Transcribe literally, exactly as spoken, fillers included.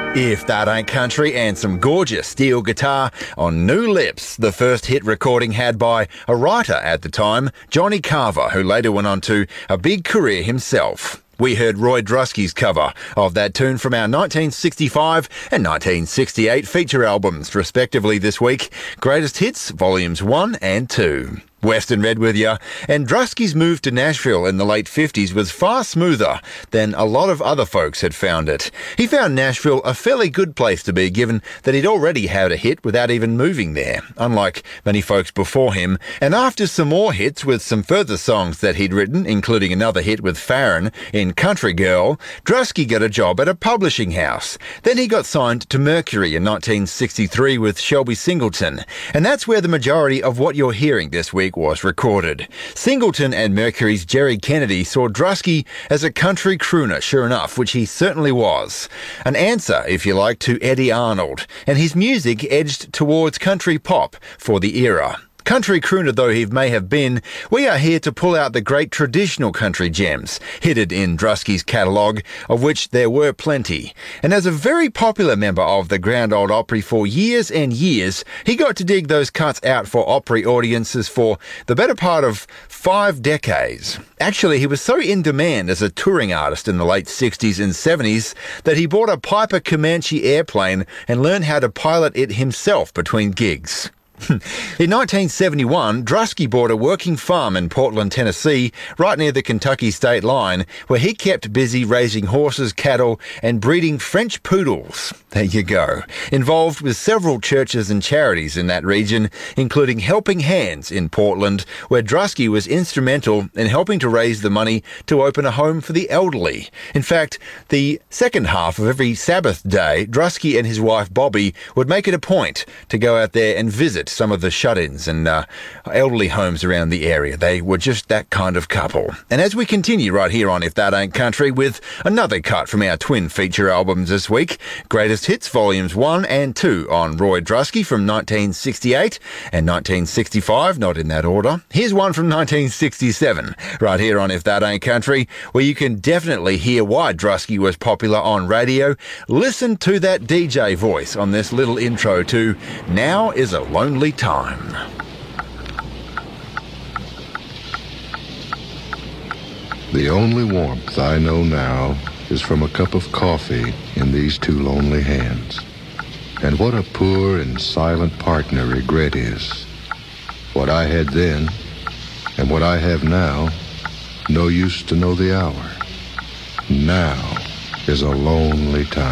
If That Ain't Country, and some gorgeous steel guitar on New Lips, the first hit recording had by a writer at the time, Johnny Carver, who later went on to a big career himself. We heard Roy Drusky's cover of that tune from our nineteen sixty-five and nineteen sixty-eight feature albums, respectively, this week. Greatest Hits, Volumes one and two. Western Red with you, and Drusky's move to Nashville in the late fifties was far smoother than a lot of other folks had found it. He found Nashville a fairly good place to be, given that he'd already had a hit without even moving there, unlike many folks before him. And after some more hits with some further songs that he'd written, including another hit with Farron in Country Girl, Drusky got a job at a publishing house. Then he got signed to Mercury in nineteen sixty-three with Shelby Singleton, and that's where the majority of what you're hearing this week was recorded. Singleton and Mercury's Jerry Kennedy saw Drusky as a country crooner, sure enough, which he certainly was. An answer, if you like, to Eddie Arnold, and his music edged towards country pop for the era. Country crooner though he may have been, we are here to pull out the great traditional country gems hidden in Drusky's catalogue, of which there were plenty. And as a very popular member of the Grand Ole Opry for years and years, he got to dig those cuts out for Opry audiences for the better part of five decades. Actually, he was so in demand as a touring artist in the late sixties and seventies that he bought a Piper Comanche airplane and learned how to pilot it himself between gigs. In nineteen seventy-one, Drusky bought a working farm in Portland, Tennessee, right near the Kentucky state line, where he kept busy raising horses, cattle, and breeding French poodles. There you go. Involved with several churches and charities in that region, including Helping Hands in Portland, where Drusky was instrumental in helping to raise the money to open a home for the elderly. In fact, the second half of every Sabbath day, Drusky and his wife Bobby would make it a point to go out there and visit some of the shut-ins and uh, elderly homes around the area. They were just that kind of couple. And as we continue right here on If That Ain't Country with another cut from our twin feature albums this week, Greatest Hits Volumes one and two on Roy Drusky from nineteen sixty-eight and nineteen sixty-five, not in that order. Here's one from nineteen sixty-seven, right here on If That Ain't Country, where you can definitely hear why Drusky was popular on radio. Listen to that D J voice on this little intro to Now Is a Lonely Time. The only warmth I know now is from a cup of coffee in these two lonely hands. And what a poor and silent partner regret is. What I had then and what I have now, no use to know the hour. Now is a lonely time.